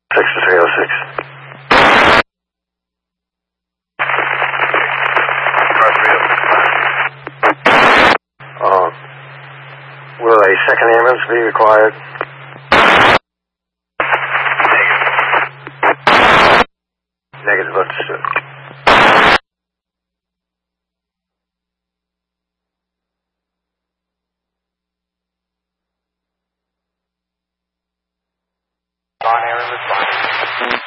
6 to 306. Will a second ambulance be required? Negative, understood. On air and respond.